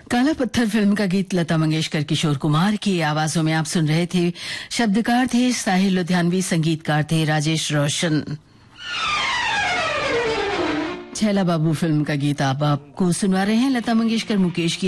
काला पत्थर फिल्म का गीत लता मंगेशकर, किशोर कुमार की आवाजों में आप सुन रहे थे। शब्दकार थे साहिल लुधियानवी, संगीतकार थे राजेश रोशन। छैला बाबू फिल्म का गीत आप आपको सुनवा रहे हैं लता मंगेशकर, मुकेश की